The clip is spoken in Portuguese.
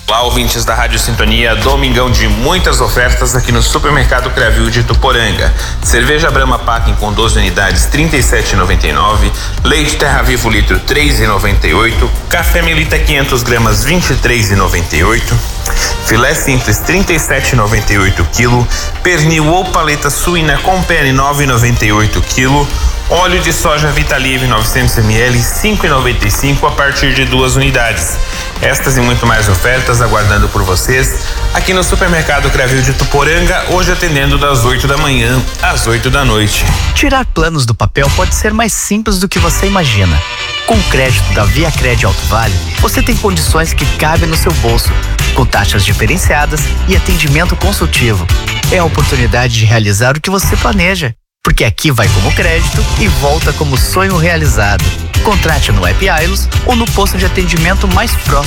Olá, ouvintes da Rádio Sintonia, domingão de muitas ofertas aqui no Supermercado Cravil de Ituporanga. Cerveja Brahma Packing com 12 unidades, R$ 37,99. Leite Terra Vivo litro, R$ 3,98. Café Melita 500 gramas, R$ 23,98. Filé simples, R$ 37,98 quilo. Pernil ou paleta suína com pele, R$ 9,98 quilo. Óleo de soja Vitalive 900 ml, R$ 5,95 a partir de 2 unidades. Estas e muito mais ofertas aguardando por vocês aqui no Supermercado Cravil de Ituporanga, hoje atendendo das 8 da manhã às 8 da noite. Tirar planos do papel pode ser mais simples do que você imagina. Com o crédito da ViaCred Alto Vale, você tem condições que cabem no seu bolso, com taxas diferenciadas e atendimento consultivo. É a oportunidade de realizar o que você planeja, porque aqui vai como crédito e volta como sonho realizado. Contrate no app Ailos ou no posto de atendimento mais próximo